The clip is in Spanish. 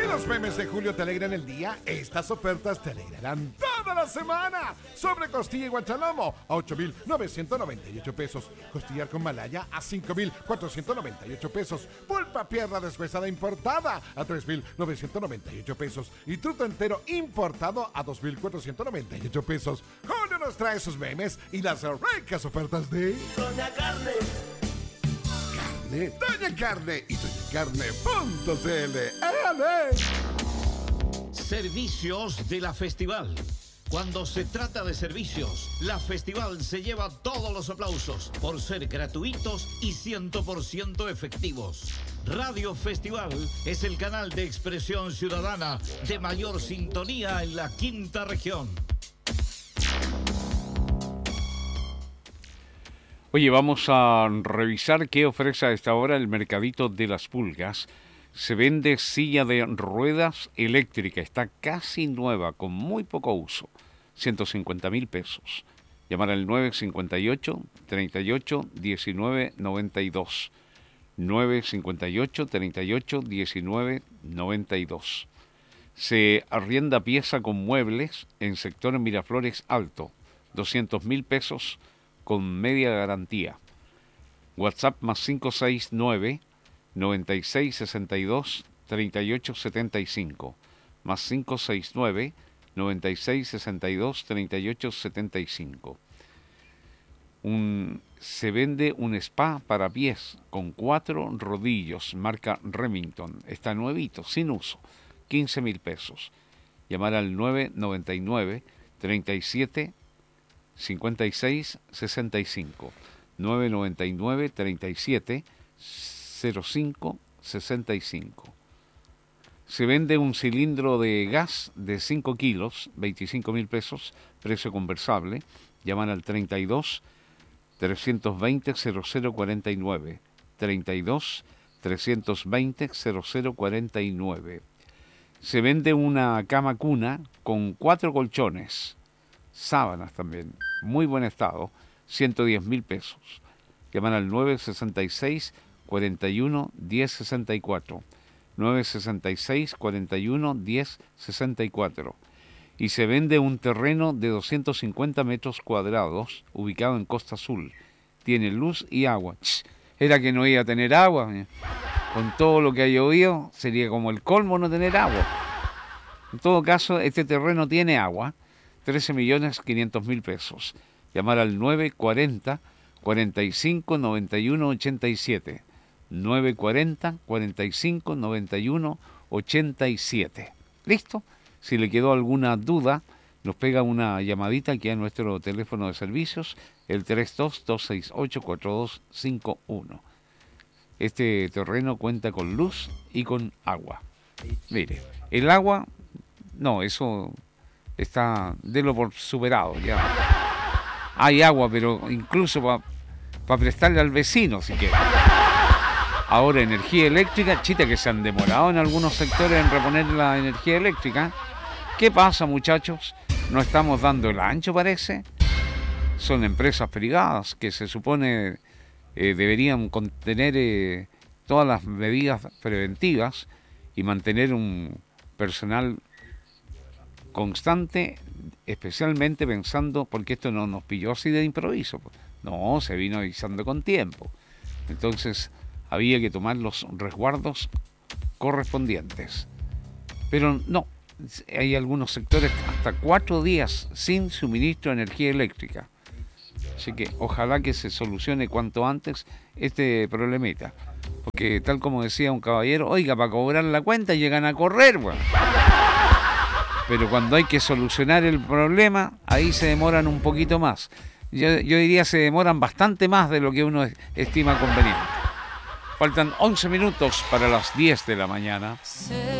los memes de Julio te alegran el día, estas ofertas te alegrarán toda la semana. Sobre costilla y guachalomo a 8,998 pesos. Costillar con malaya a 5,498 pesos. Pulpa pierna deshuesada importada a 3,998 pesos. Y truto entero importado a 2,498 pesos. Julio nos trae sus memes y las ricas ofertas de Doña Carne. Doña Carne y doñacarne.cl. ¡Ale! Servicios de la Festival. Cuando se trata de servicios, la Festival se lleva todos los aplausos por ser gratuitos y 100% efectivos. Radio Festival es el canal de expresión ciudadana de mayor sintonía en la quinta región. Oye, vamos a revisar qué ofrece a esta hora el Mercadito de las Pulgas. Se vende silla de ruedas eléctrica, está casi nueva, con muy poco uso, 150,000 pesos. Llamar al 958-38-1992. 958-38-1992. Se arrienda pieza con muebles en sector Miraflores Alto, 200,000 pesos con media garantía. WhatsApp más 569 9662 3875 más 569 9662 3875. Se vende un spa para pies con 4 rodillos, marca Remington. Está nuevito, sin uso, 15,000 pesos. Llamar al 999 37 56 65 999 37 05 65. Se vende un cilindro de gas de 5 kilos, 25,000 pesos, precio conversable. Llaman al 32 320 0049 32 320 0049. Se vende una cama cuna con 4 colchones, sábanas también, muy buen estado, 110,000 pesos. Llaman al 966 41 10 64 966 41 10 64. Y se vende un terreno de 250 metros cuadrados ubicado en Costa Azul. Tiene luz y agua. Era que no iba a tener agua. Con todo lo que ha llovido sería como el colmo no tener agua. En todo caso, este terreno tiene agua. 13,500,000 pesos. Llamar al 940 45 91 87. 940 45 91 87. ¿Listo? Si le quedó alguna duda, nos pega una llamadita aquí a nuestro teléfono de servicios, el 32-268-4251. Este terreno cuenta con luz y con agua. Mire, el agua, no, eso está, délo por superado ya. Hay agua, pero incluso para prestarle al vecino, si quiere. Ahora, energía eléctrica, chita que se han demorado en algunos sectores en reponer la energía eléctrica. ¿Qué pasa, muchachos? ¿No estamos dando el ancho, parece? Son empresas privadas que se supone deberían contener todas las medidas preventivas y mantener un personal constante, especialmente pensando, porque esto no nos pilló así de improviso. No, se vino avisando con tiempo. Entonces, había que tomar los resguardos correspondientes. Pero no, hay algunos sectores hasta 4 días sin suministro de energía eléctrica. Así que ojalá que se solucione cuanto antes este problemita. Porque tal como decía un caballero, oiga, para cobrar la cuenta llegan a correr, bueno. Pero cuando hay que solucionar el problema, ahí se demoran un poquito más. Yo diría se demoran bastante más de lo que uno estima conveniente. Faltan 11 minutos para las 10 de la mañana.